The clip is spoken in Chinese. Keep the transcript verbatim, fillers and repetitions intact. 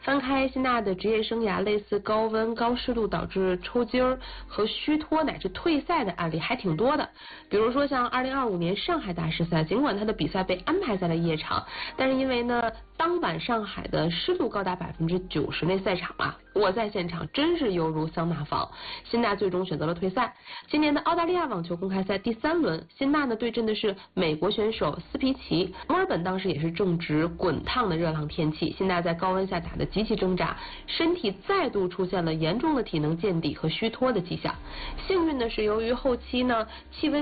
翻开辛纳的职业生涯，类似高温、高湿度导致抽筋儿和虚脱乃至退赛的案例还挺多的。比如说像二零二五年上海大师赛，尽管他的比赛被安排在了夜场，但是因为呢当晚上海的湿度高达百分之九十，那赛场啊，我在现场真是犹如桑拿房。辛纳最终选择了退赛。今年的澳大利亚网球公开赛第三轮，辛纳呢对阵的是美国选手斯皮奇。墨尔本当时也是正值滚烫的热浪天气，辛纳在高温下打得极其挣扎，身体再度出现了严重的体能见底和虚脱的迹象。幸运的是，由于后期呢气温